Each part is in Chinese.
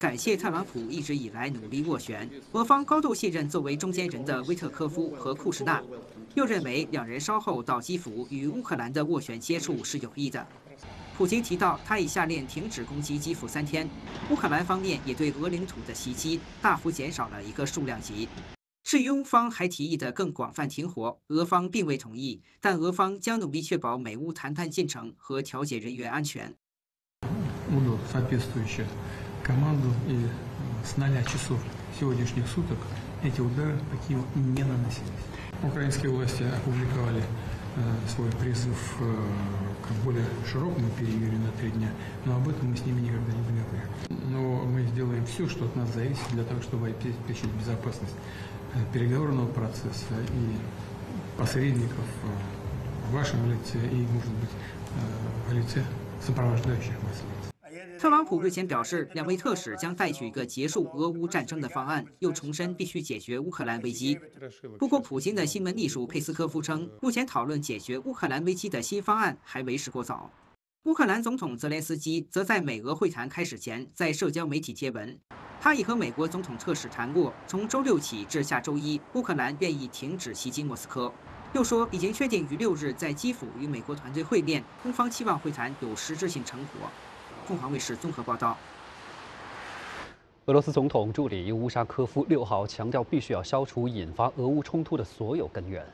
感谢特朗普一直以来努力斡旋，俄方高度信任作为中间人的威特科夫和库什纳，又认为两人稍后到基辅与乌克兰的斡旋接触是有益的。普京提到，他已下令停止攻击基辅3天，乌克兰方面也对俄领土的袭击大幅减少了一个数量级。至于乌方还提议的更广泛停火，俄方并未同意，但俄方将努力确保美乌谈判进程和调解人员安全。 Команду и с 0 часов сегодняшних суток эти удары по Киеву не наносились. Украинские власти опубликовали свой призыв к более широкому перемирию на 3 дня, но об этом мы с ними никогда не договорились. Но мы сделаем все, что от нас зависит, для того, чтобы обеспечить безопасность переговорного процесса и посредников в вашем лице и, может быть, в лице сопровождающих нас лиц. 特朗普日前表示，两位特使将带去一个结束俄乌战争的方案，又重申必须解决乌克兰危机。不过，普京的新闻秘书佩斯科夫称，目前讨论解决乌克兰危机的新方案还为时过早。乌克兰总统泽连斯基则在美俄会谈开始前，在社交媒体贴文，他已和美国总统特使谈过，从周6起至下周1，乌克兰愿意停止袭击莫斯科。又说已经确定于6日在基辅与美国团队会面，乌方期望会谈有实质性成果。凤凰卫视综合报道。 俄罗斯总统助理乌沙科夫6号强调，必须要消除引发俄乌冲突的所有根源。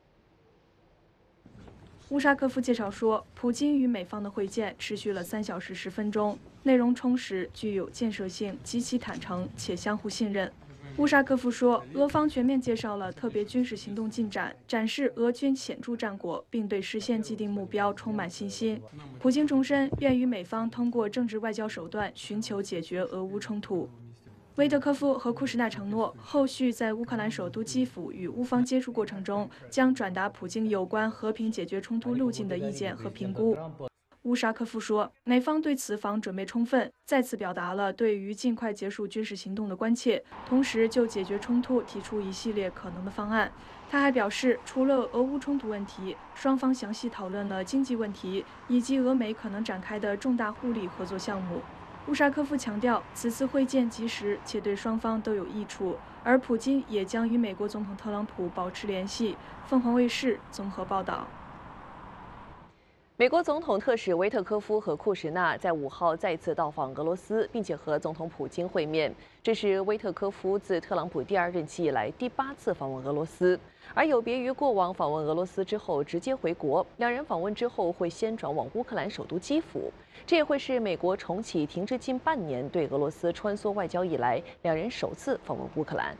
乌沙科夫介绍说，普京与美方的会见持续了3小时10分钟，内容充实、具有建设性、极其坦诚且相互信任。乌沙科夫说，俄方全面介绍了特别军事行动进展，展示俄军显著战果，并对实现既定目标充满信心。普京重申，愿与美方通过政治外交手段寻求解决俄乌冲突。维特科夫和库什纳承诺，后续在乌克兰首都基辅与乌方接触过程中，将转达普京有关和平解决冲突路径的意见和评估。乌沙科夫说，美方对此方准备充分，再次表达了对于尽快结束军事行动的关切，同时就解决冲突提出一系列可能的方案。他还表示，除了俄乌冲突问题，双方详细讨论了经济问题以及俄美可能展开的重大互利合作项目。乌沙科夫强调，此次会见及时且对双方都有益处，而普京也将与美国总统特朗普保持联系。凤凰卫视综合报道。 美国总统特使维特科夫和库什纳在5号再次到访俄罗斯，并且和总统普京会面。这是维特科夫自特朗普第2任期以来第8次访问俄罗斯，而有别于过往访问俄罗斯之后直接回国，两人访问之后会先转往乌克兰首都基辅。这也会是美国重启停滞近半年对俄罗斯穿梭外交以来，两人首次访问乌克兰。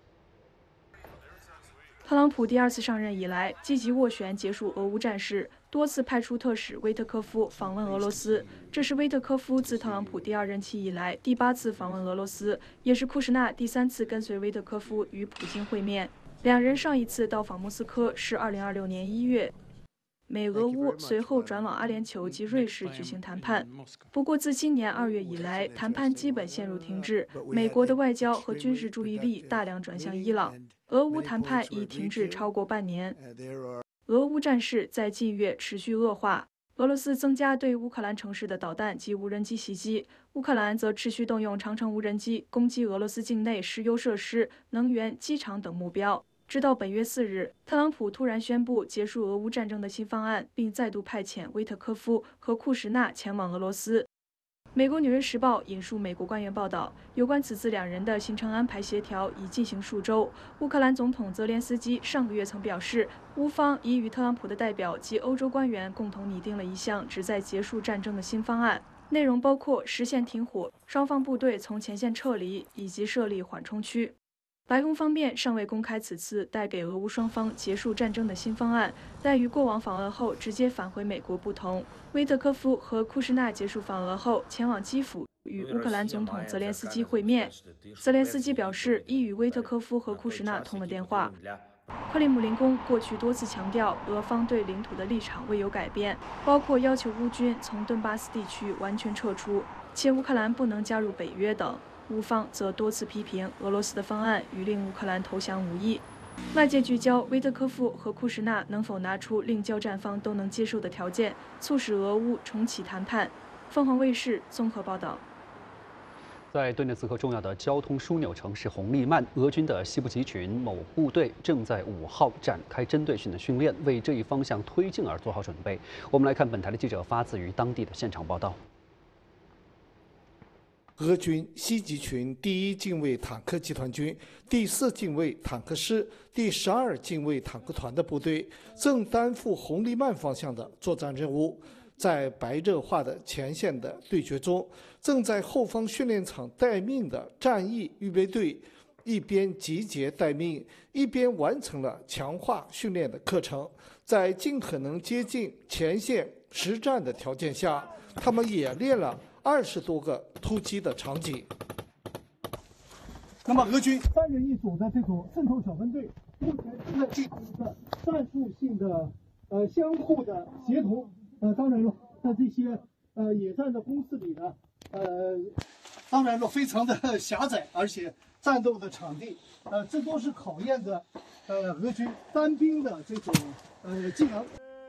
特朗普第2次上任以来，积极斡旋结束俄乌战事，多次派出特使维特科夫访问俄罗斯。这是维特科夫自特朗普第2任期以来第8次访问俄罗斯，也是库什纳第3次跟随维特科夫与普京会面。两人上一次到访莫斯科是2026年1月。美俄乌随后转往阿联酋及瑞士举行谈判，不过自今年2月以来，谈判基本陷入停滞。美国的外交和军事注意力大量转向伊朗，俄乌谈判已停滞超过半年。俄乌战事在近月持续恶化，俄罗斯增加对乌克兰城市的导弹及无人机袭击，乌克兰则持续动用长城无人机攻击俄罗斯境内石油设施、能源、机场等目标。直到本月4日，特朗普突然宣布结束俄乌战争的新方案，并再度派遣维特科夫和库什纳前往俄罗斯。美国《纽约时报》引述美国官员报道，有关此次两人的行程安排协调已进行数周。乌克兰总统泽连斯基上个月曾表示，乌方已与特朗普的代表及欧洲官员共同拟定了一项旨在结束战争的新方案，内容包括实现停火、双方部队从前线撤离以及设立缓冲区。白宫方面尚未公开此次带给俄乌双方结束战争的新方案，但与过往访俄后直接返回美国不同，维特科夫和库什纳结束访俄后前往基辅与乌克兰总统泽连斯基会面。泽连斯基表示，已与维特科夫和库什纳通了电话。克里姆林宫过去多次强调，俄方对领土的立场未有改变，包括要求乌军从顿巴斯地区完全撤出，且乌克兰不能加入北约等。乌方则多次批评俄罗斯的方案与令乌克兰投降无异。外界聚焦维特科夫和库什纳能否拿出令交战方都能接受的条件，促使俄乌重启谈判。凤凰卫视综合报道。 在顿涅茨克重要的交通枢纽城市红利曼，俄军的西部集群某部队正在5号展开针对性的训练，为这一方向推进而做好准备。我们来看本台的记者发自于当地的现场报道。 俄军西集群第1近卫坦克集团军、第4近卫坦克师、第12近卫坦克团的部队正担负红利曼方向的作战任务。在白热化的前线的对决中，正在后方训练场待命的战役预备队，一边集结待命，一边完成了强化训练的课程。在尽可能接近前线实战的条件下，他们演练了20多个突击的场景。 那么，俄军3人一组的这种渗透小分队，目前正在进行一个战术性的相互的协同。当然了，在这些野战的攻势里呢，当然了非常的狭窄，而且战斗的场地，这都是考验着俄军单兵的这种技能。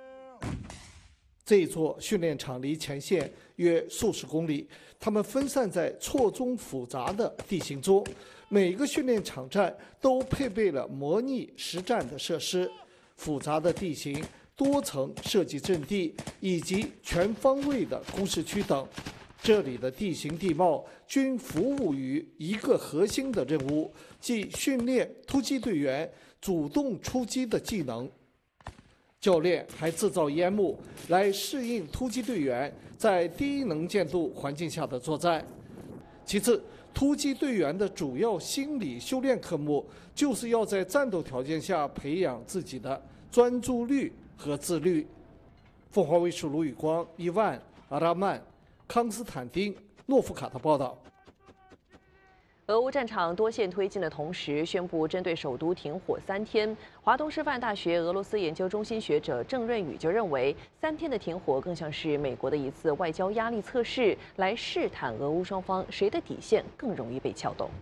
这座训练场离前线约数十公里，他们分散在错综复杂的地形中，每个训练场站都配备了模拟实战的设施，复杂的地形、多层设计阵地以及全方位的工事区等，这里的地形地貌均服务于一个核心的任务，即训练突击队员主动出击的技能。教练还制造烟幕来适应突击队员在低能见度环境下的作战。其次，突击队员的主要心理修炼科目就是要在战斗条件下培养自己的专注力和自律。凤凰卫视卢宇光、伊万、阿拉曼、康斯坦丁、诺夫卡的报道。 俄乌战场多线推进的同时，宣布针对首都停火3天。华东师范大学俄罗斯研究中心学者郑润宇就认为，3天的停火更像是美国的一次外交压力测试，来试探俄乌双方谁的底线更容易被撬动。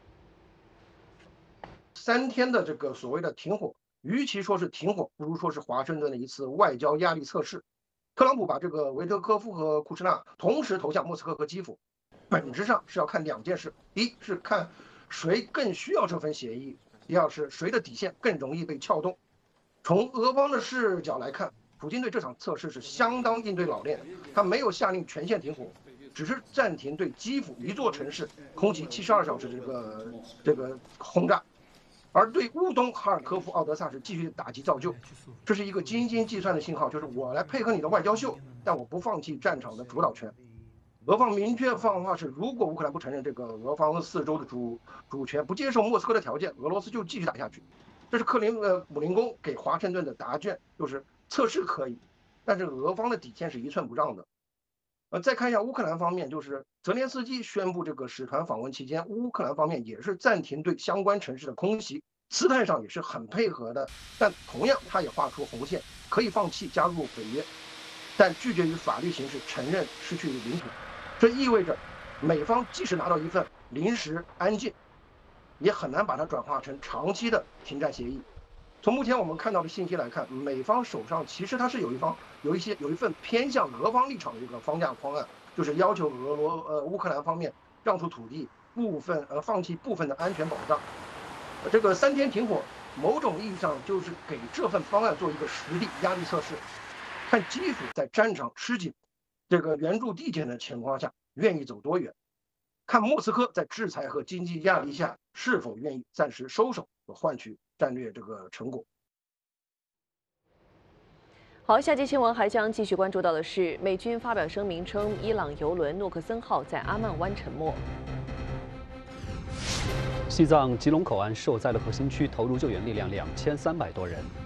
3天的这个所谓的停火，与其说是停火，不如说是华盛顿的一次外交压力测试。特朗普把这个维特科夫和库什纳同时投向莫斯科和基辅。本质上是要看2件事：第一是看谁更需要这份协议；第二是谁的底线更容易被撬动。从俄方的视角来看，普京对这场测试是相当应对老练，他没有下令全线停火，只是暂停对基辅一座城市空袭72小时这个轰炸，而对乌东哈尔科夫、奥德萨是继续打击造就。这是一个精心计算的信号，就是我来配合你的外交秀，但我不放弃战场的主导权。俄方明确放话是，如果乌克兰不承认这个俄方4州的主权，不接受莫斯科的条件，俄罗斯就继续打下去。这是姆林宫给华盛顿的答卷，就是测试可以，但是俄方的底线是一寸不让的。再看一下乌克兰方面，就是泽连斯基宣布这个使团访问期间，乌克兰方面也是暂停对相关城市的空袭，姿态上也是很配合的，但同样他也画出红线，可以放弃加入北约，但拒绝于法律形式承认失去领土。这意味着，美方即使拿到一份临时安静，也很难把它转化成长期的停战协议。从目前我们看到的信息来看，美方手上其实它是有一份偏向俄方立场的一个方案，就是要求乌克兰方面让出土地，放弃部分的安全保障。这个3天停火，某种意义上就是给这份方案做一个实地压力测试，看基辅在战场吃紧这个援助地点的情况下愿意走多远，看莫斯科在制裁和经济压力下是否愿意暂时收手和换取战略这个成果。 好，下节新闻还将继续关注到的是，美军发表声明称，伊朗油轮诺克森号在阿曼湾沉没。 西藏吉隆口岸受灾的核心区投入救援力量2300多人。